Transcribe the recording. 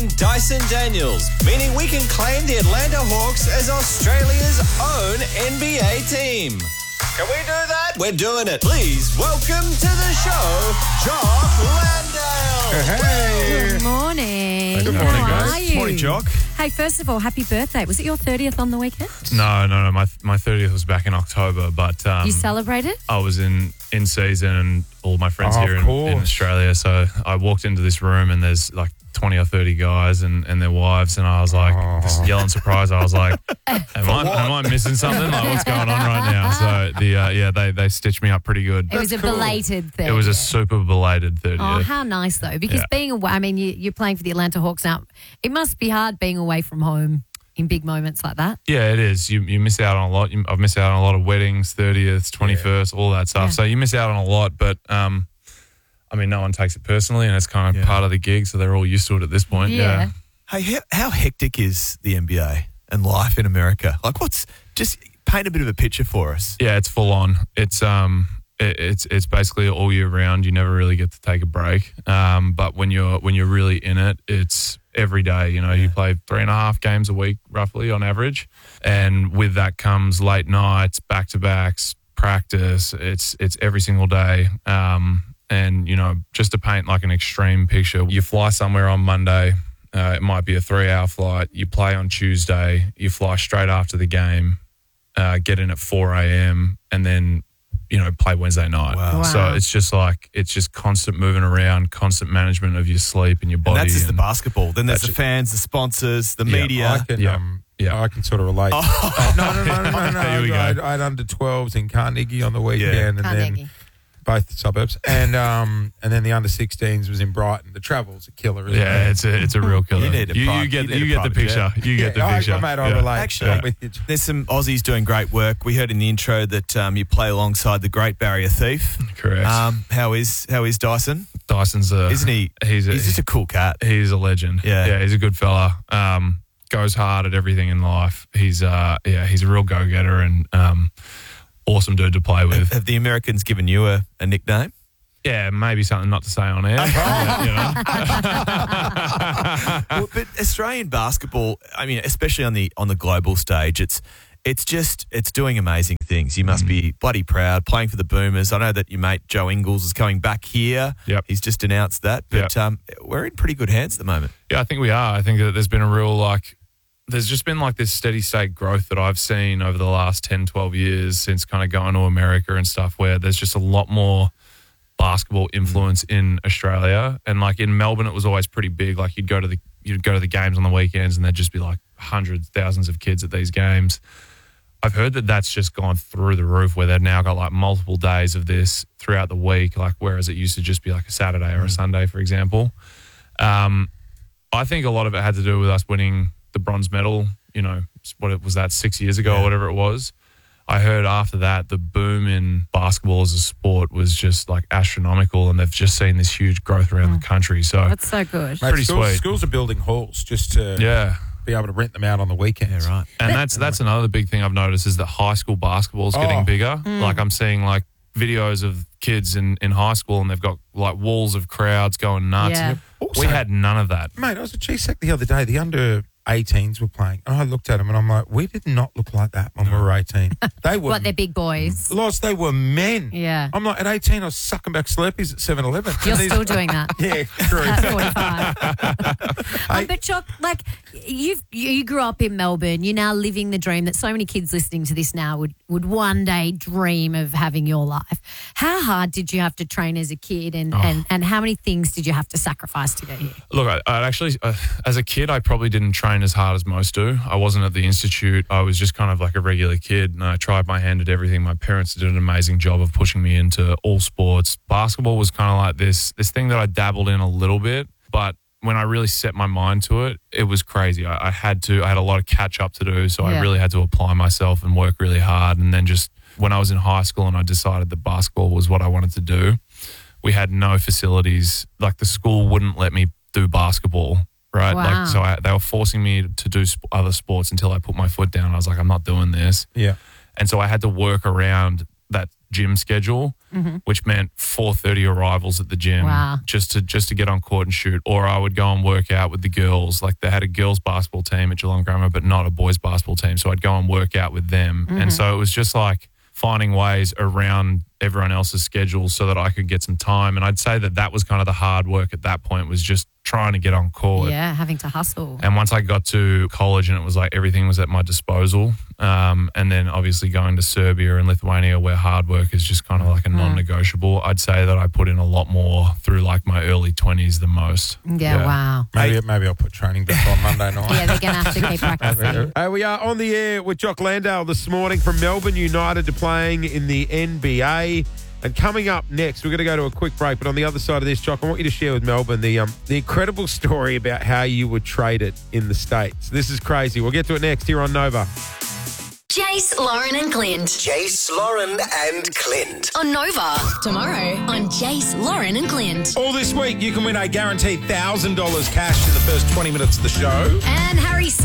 and Dyson Daniels, meaning we can claim the Atlanta Hawks as Australia's own NBA team. Can we do that? We're doing it. Please welcome to the show, Jock Landale. Hey. Good morning. Good morning, How guys. are you? Morning, Jock. Hey, first of all, happy birthday. Was it your 30th on the weekend? No. My 30th was back in October, but You celebrated? I was in season and all my friends here of in course. Australia. So I walked into this room and there's like 20 or 30 guys and their wives, and I was like, just yelling surprise. I was like, am I missing something? Like, what's going on right now? So they stitched me up pretty good. It was a belated thing. It was a super belated 30th. Oh, how nice, though. Because being away, I mean, you're playing for the Atlanta Hawks now. It must be hard being away from home in big moments like that. Yeah, it is. You miss out on a lot. I've missed out on a lot of weddings, 30th, 21st, all that stuff. Yeah. So you miss out on a lot, but I mean, no one takes it personally, and it's kind of part of the gig, so they're all used to it at this point. Yeah. Hey, how hectic is the NBA and life in America? Like, just paint a bit of a picture for us. Yeah, it's full on. It's basically all year round. You never really get to take a break. But when you're really in it, it's every day. You know, you play 3.5 games a week roughly on average, and with that comes late nights, back-to-backs, practice. It's every single day. And, you know, just to paint like an extreme picture, you fly somewhere on Monday, it might be a 3-hour flight, you play on Tuesday, you fly straight after the game, get in at 4 a.m. and then, you know, play Wednesday night. Wow. So it's just constant moving around, constant management of your sleep and your body. And that's just the basketball. Then there's the fans, the sponsors, the media. I can sort of relate. No. Here we go. I had under 12s in Carnegie on the weekend, and Carnegie. then both suburbs, and then the under 16s was in Brighton. The travel's a killer, isn't it? It's a real killer. You need a you get the private picture. jet. You get the picture. I relate. Actually, I'm with you. There's some Aussies doing great work. We heard in the intro that you play alongside the Great Barrier Thief. Correct. How is Dyson? Dyson's Isn't he? He's just a cool cat. He's a legend. Yeah. He's a good fella. Goes hard at everything in life. He's a real go-getter and awesome dude to play with. Have the Americans given you a nickname? Yeah, maybe something not to say on air. You know? Well, but Australian basketball, I mean, especially on the global stage, it's doing amazing things. You must be bloody proud playing for the Boomers. I know that your mate Joe Ingles is coming back here. Yep. He's just announced that. But we're in pretty good hands at the moment. Yeah, I think we are. I think that there's been a real there's just been like this steady state growth that I've seen over the last 10, 12 years since kind of going to America and stuff, where there's just a lot more basketball influence in Australia. And like in Melbourne, it was always pretty big. Like you'd go to the games on the weekends and there'd just be like hundreds, thousands of kids at these games. I've heard that that's just gone through the roof, where they've now got like multiple days of this throughout the week, like whereas it used to just be like a Saturday or a Sunday, for example. I think a lot of it had to do with us winning the bronze medal, you know, what was that, 6 years ago or whatever it was. I heard after that the boom in basketball as a sport was just like astronomical, and they've just seen this huge growth around the country. So That's so good. Mate, pretty sweet. Schools are building halls just to be able to rent them out on the weekends. Yeah, right. And that's another big thing I've noticed is that high school basketball is getting bigger. Like I'm seeing like videos of kids in high school and they've got like walls of crowds going nuts. Yeah. Also, We had none of that. Mate, I was at GSEC the other day. The under 18s were playing, and I looked at them and I'm like, we did not look like that when we were 18. They were What, they're big boys. Lots, they were men. Yeah. I'm like, at 18, I was sucking back Slurpees at 7-Eleven. You're still doing that. Yeah, true. At 45. But Jock, like you grew up in Melbourne. You're now living the dream that so many kids listening to this now would one day dream of having your life. How hard did you have to train as a kid, and how many things did you have to sacrifice to get here? Look, I actually, as a kid, I probably didn't train as hard as most do. I wasn't at the institute. I was just kind of like a regular kid, and I tried my hand at everything. My parents did an amazing job of pushing me into all sports. Basketball was kind of like this thing that I dabbled in a little bit, but when I really set my mind to it, it was crazy. I had a lot of catch up to do, so I really had to apply myself and work really hard. And then just when I was in high school and I decided that basketball was what I wanted to do, we had no facilities. Like the school wouldn't let me do basketball, right? Wow. Like so they were forcing me to do other sports until I put my foot down. I was like, I'm not doing this. Yeah. And so I had to work around that gym schedule. which meant 4:30 arrivals at the gym Wow. just to get on court and shoot. Or I would go and work out with the girls. Like they had a girls basketball team at Geelong Grammar, but not a boys basketball team. So I'd go and work out with them. And so it was just like finding ways around everyone else's schedule so that I could get some time. And I'd say that was kind of the hard work at that point, was just trying to get on court. Yeah, having to hustle. And once I got to college and it was like everything was at my disposal, and then obviously going to Serbia and Lithuania where hard work is just kind of like a non-negotiable, I'd say that I put in a lot more through like my early 20s than most. Yeah, wow. Maybe I'll put training back on Monday night. Yeah, they're going to have to keep practicing. We are on the air with Jock Landale this morning from Melbourne United to playing in the NBA. And coming up next, we're going to go to a quick break. But on the other side of this, Jock, I want you to share with Melbourne the incredible story about how you were traded in the States. This is crazy. We'll get to it next here on Nova. Jace, Lauren and Clint. Jace, Lauren, and Clint. On Nova. Tomorrow on Jace, Lauren and Clint. All this week, you can win a guaranteed $1,000 cash in the first 20 minutes of the show. And Harry